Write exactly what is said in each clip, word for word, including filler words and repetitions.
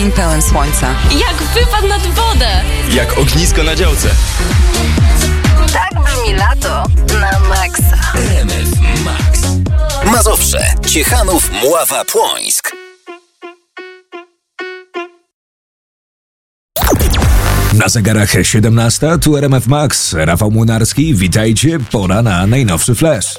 Pełen słońca. Jak wypad nad wodę. Jak ognisko na działce. Tak brzmi lato na maksa. R M F Max. Mazowsze, Ciechanów, Mława, Płońsk. Na zegarach siedemnasta, tu R M F Max, Rafał Młynarski, witajcie, pora na najnowszy flash.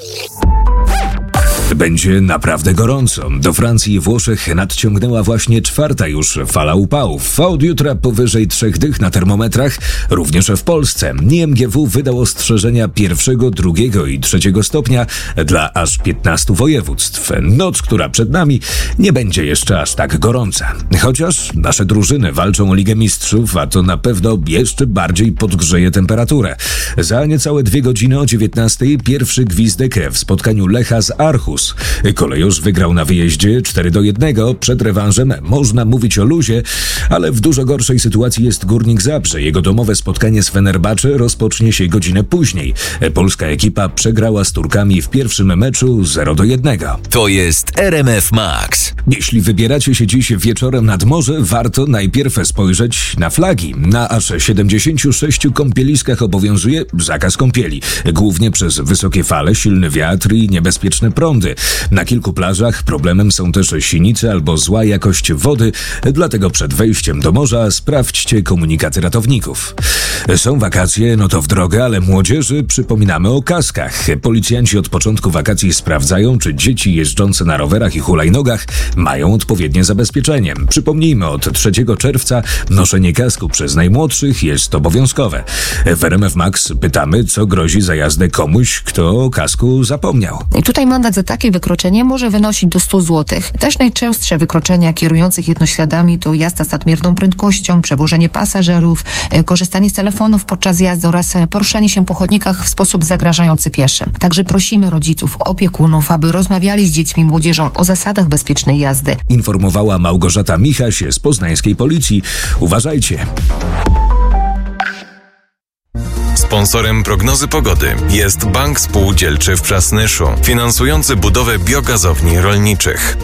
Będzie naprawdę gorąco. Do Francji i Włoszech nadciągnęła właśnie czwarta już fala upałów. Od jutra powyżej trzech dych na termometrach, również w Polsce. I M G W wydał ostrzeżenia pierwszego, drugiego i trzeciego stopnia dla aż piętnastu województw. Noc, która przed nami, nie będzie jeszcze aż tak gorąca. Chociaż nasze drużyny walczą o Ligę Mistrzów, a to na pewno jeszcze bardziej podgrzeje temperaturę. Za niecałe dwie godziny o dziewiętnastej pierwszy gwizdek w spotkaniu Lecha z Aarhus. Kolejorz wygrał na wyjeździe cztery do jednego. Przed rewanżem można mówić o luzie, ale w dużo gorszej sytuacji jest Górnik Zabrze. Jego domowe spotkanie z Fenerbahce rozpocznie się godzinę później. Polska ekipa przegrała z Turkami w pierwszym meczu zero do jednego. To jest R M F Max. Jeśli wybieracie się dziś wieczorem nad morze, warto najpierw spojrzeć na flagi. Na aż siedemdziesięciu sześciu kąpieliskach obowiązuje zakaz kąpieli. Głównie przez wysokie fale, silny wiatr i niebezpieczne prądy. Na kilku plażach problemem są też sinice albo zła jakość wody, dlatego przed wejściem do morza sprawdźcie komunikaty ratowników. Są wakacje, no to w drogę, ale młodzieży przypominamy o kaskach. Policjanci od początku wakacji sprawdzają, czy dzieci jeżdżące na rowerach i hulajnogach mają odpowiednie zabezpieczenie. Przypomnijmy, od trzeciego czerwca noszenie kasku przez najmłodszych jest obowiązkowe. W R M F Max pytamy, co grozi za jazdę komuś, kto o kasku zapomniał. I tutaj mandat za takie wykroczenie może wynosić do stu złotych. Też najczęstsze wykroczenia kierujących jednośladami to jazda z nadmierną prędkością, przewożenie pasażerów, korzystanie z telefonów podczas jazdy oraz poruszanie się po chodnikach w sposób zagrażający pieszym. Także prosimy rodziców, opiekunów, aby rozmawiali z dziećmi i młodzieżą o zasadach bezpiecznej jazdy. Informowała Małgorzata Michaś z poznańskiej policji. Uważajcie. Sponsorem prognozy pogody jest Bank Spółdzielczy w Przasnyszu, finansujący budowę biogazowni rolniczych.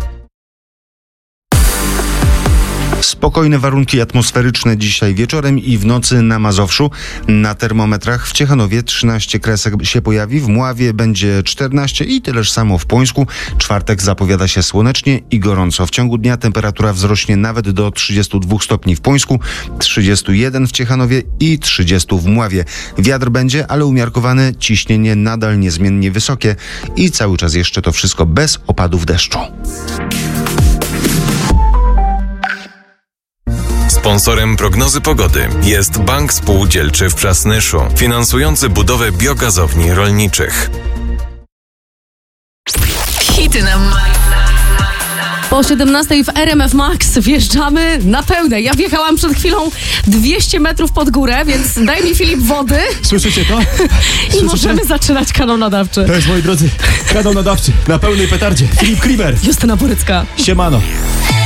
Spokojne warunki atmosferyczne dzisiaj wieczorem i w nocy na Mazowszu. Na termometrach w Ciechanowie trzynaście kresek się pojawi, w Mławie będzie czternaście i tyleż samo w Płońsku. Czwartek zapowiada się słonecznie i gorąco. W ciągu dnia temperatura wzrośnie nawet do trzydziestu dwóch stopni w Płońsku, trzydziestu jeden w Ciechanowie i trzydziestu w Mławie. Wiatr będzie, ale umiarkowany, ciśnienie nadal niezmiennie wysokie i cały czas jeszcze to wszystko bez opadów deszczu. Sponsorem prognozy pogody jest Bank Spółdzielczy w Przasnyszu, finansujący budowę biogazowni rolniczych. Hity na Po siedemnastej w R M F Max wjeżdżamy na pełne. Ja wjechałam przed chwilą dwieście metrów pod górę, więc daj mi, Filip, wody. Słyszycie to? I Słyszycie? możemy zaczynać kanał nadawczy. To jest, moi drodzy, kanał nadawczy na pełnej petardzie. Filip Klimer. Justyna Borycka. Siemano.